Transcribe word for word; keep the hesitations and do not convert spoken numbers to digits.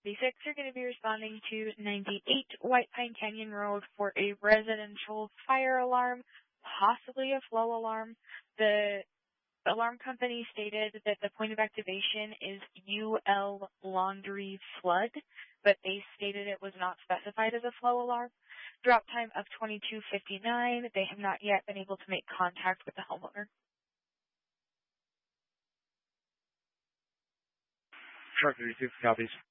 six are going to be responding to ninety-eight White Pine Canyon Road for a residential fire alarm, possibly a flow alarm. The alarm company stated that the point of activation is U L Laundry Flood, but they stated it was not specified as a flow alarm. Drop time of twenty-two fifty-nine. They have not yet been able to make contact with the homeowner. Shark thirty-six copies.